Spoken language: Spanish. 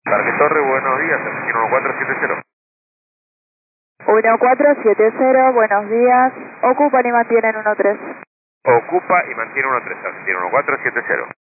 Parque Torre, buenos días, Argentina 1470. 1470, buenos días. Ocupan y mantienen 13. Ocupa y mantiene 13, Argentina 1470.